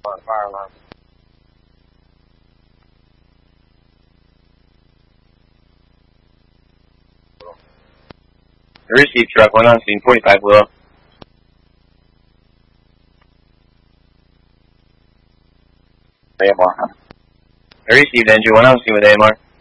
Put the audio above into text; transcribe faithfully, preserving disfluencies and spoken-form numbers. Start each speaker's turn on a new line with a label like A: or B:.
A: On fire alarm.
B: Receive truck, one on scene, forty-five Willow.
A: A M R.
B: I received engine, one on scene with A M R.